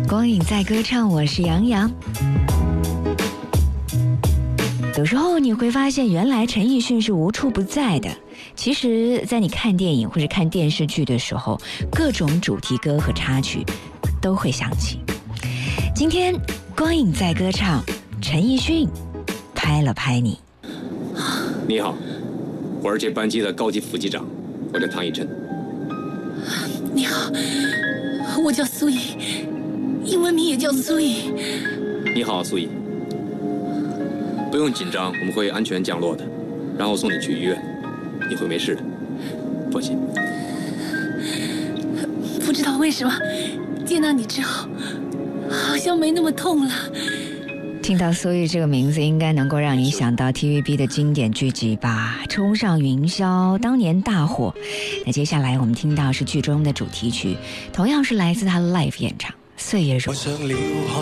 光影在歌唱，我是杨洋。有时候你会发现，原来陈奕迅是无处不在的。其实在你看电影或者看电视剧的时候，各种主题歌和插曲都会响起。今天光影在歌唱，陈奕迅拍了拍你。 你好，我是这班机的高级副机长，我叫唐以琛。 你好，我叫苏颖，英文名也叫苏颖。 你好，苏颖。不用紧张，我们会安全降落的，然后送你去医院，你会没事的，放心。 不知道为什么，见到你之后，好像没那么痛了。 听到苏玉这个名字，应该能够让你想到 TVB 的经典剧集吧，冲上云霄当年大火。那接下来我们听到是剧中的主题曲，同样是来自他的 live 演唱《岁月如歌》。